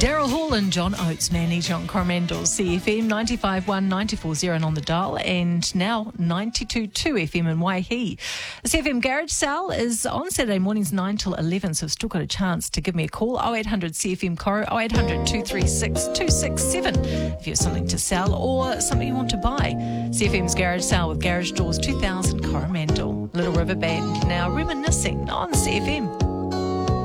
Daryl Hall and John Oates, Manage on Coromandel, CFM 95.1, 94.0 and on the dial, and now 92.2 FM in Waihi. The CFM Garage Sale is on Saturday mornings 9 till 11, so I've still got a chance to give me a call. 0800 CFM Coro, 0800 236 267 if you have something to sell or something you want to buy. CFM's Garage Sale with Garage Doors 2000 Coromandel. Little River Band now reminiscing on CFM.